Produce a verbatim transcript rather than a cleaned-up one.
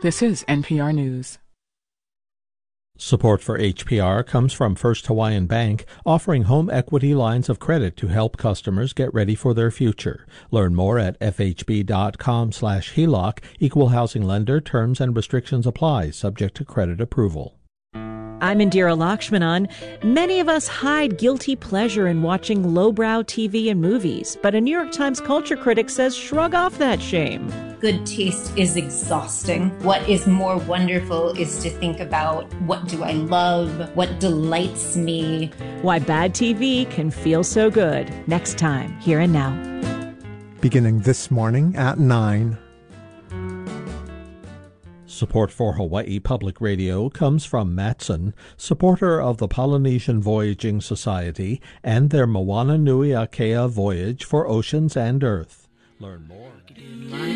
This is N P R News. Support for H P R comes from First Hawaiian Bank, offering home equity lines of credit to help customers get ready for their future. Learn more at fhb.com slash HELOC. Equal housing lender. Terms and restrictions apply, subject to credit approval. I'm Indira Lakshmanan. Many of us hide guilty pleasure in watching lowbrow T V and movies, but a New York Times culture critic says shrug off that shame. Good taste is exhausting. What is more wonderful is to think about, what do I love? What delights me? Why bad T V can feel so good. Next time, Here and Now. Beginning this morning at nine. Support for Hawaii Public Radio comes from Matson, supporter of the Polynesian Voyaging Society and their Moana Nui Akea voyage for oceans and earth. Learn more.